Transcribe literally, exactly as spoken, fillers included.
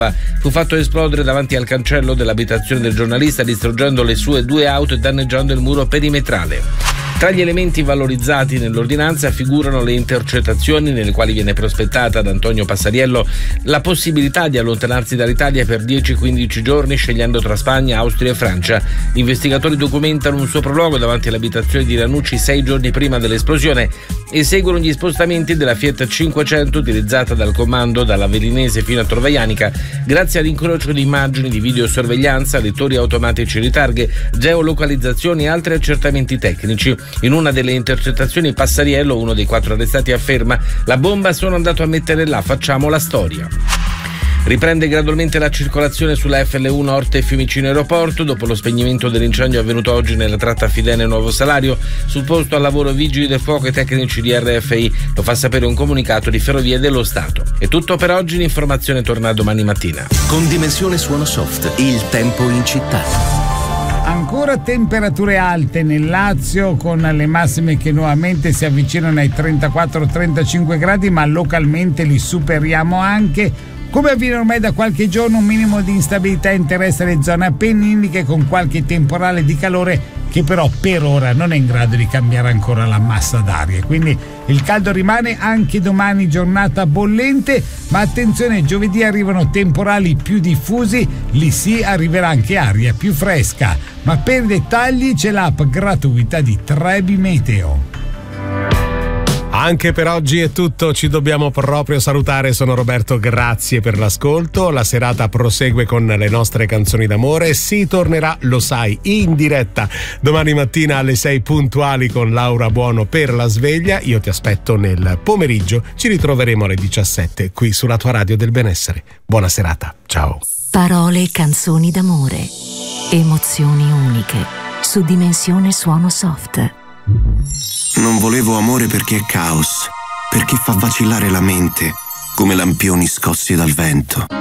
fu fatto esplodere davanti al cancello dell'abitazione del giornalista, distruggendo le sue due auto e danneggiando il muro perimetrale. Tra gli elementi valorizzati nell'ordinanza figurano le intercettazioni nelle quali viene prospettata ad Antonio Passariello la possibilità di allontanarsi dall'Italia per dieci quindici giorni scegliendo tra Spagna, Austria e Francia. Gli investigatori documentano un sopralluogo davanti all'abitazione di Ranucci sei giorni prima dell'esplosione e seguono gli spostamenti della Fiat cinquecento utilizzata dal comando dalla Velinese fino a Torvaianica grazie all'incrocio di immagini di videosorveglianza, lettori automatici di targhe, geolocalizzazioni e altri accertamenti tecnici. In una delle intercettazioni Passariello, uno dei quattro arrestati, afferma: la bomba sono andato a mettere là, facciamo la storia. Riprende gradualmente la circolazione sulla F L uno Orte Fiumicino Aeroporto dopo lo spegnimento dell'incendio avvenuto oggi nella tratta Fidene Nuovo Salario. Sul posto al lavoro vigili del fuoco e tecnici di R F I, lo fa sapere un comunicato di Ferrovie dello Stato. È tutto per oggi, l'informazione torna domani mattina. Con Dimensione Suono Soft, il tempo in città. Ancora temperature alte nel Lazio, con le massime che nuovamente si avvicinano ai trentaquattro trentacinque gradi, ma localmente li superiamo anche. Come avviene ormai da qualche giorno, un minimo di instabilità interessa le zone appenniniche, con qualche temporale di calore che però per ora non è in grado di cambiare ancora la massa d'aria. Quindi il caldo rimane anche domani, giornata bollente, ma attenzione, giovedì arrivano temporali più diffusi, lì sì arriverà anche aria più fresca. Ma per i dettagli c'è l'app gratuita di Trebi Meteo. Anche per oggi è tutto, ci dobbiamo proprio salutare. Sono Roberto, grazie per l'ascolto. La serata prosegue con le nostre canzoni d'amore. Si tornerà, lo sai, in diretta domani mattina alle sei puntuali con Laura Buono per la sveglia. Io ti aspetto nel pomeriggio, ci ritroveremo alle diciassette qui sulla tua radio del benessere. Buona serata, ciao. Parole e canzoni d'amore, emozioni uniche su Dimensione Suono Soft. Non volevo amore perché è caos, perché fa vacillare la mente come lampioni scossi dal vento.